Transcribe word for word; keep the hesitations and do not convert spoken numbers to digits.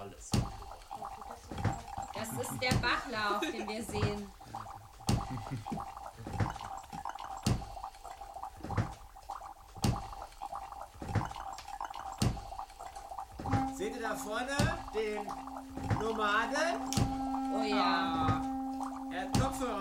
Tolles. Das ist der Bachlauf, den wir sehen. Seht ihr da vorne den Nomaden? Oh ja. Er hat Kopfhörer